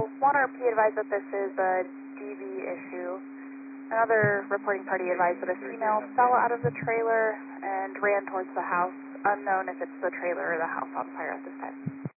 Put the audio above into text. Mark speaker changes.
Speaker 1: One RP advised that this is a DV issue. Another reporting party advised that a female fell out of the trailer and ran towards the house. Unknown if it's the trailer or the house on fire at this time.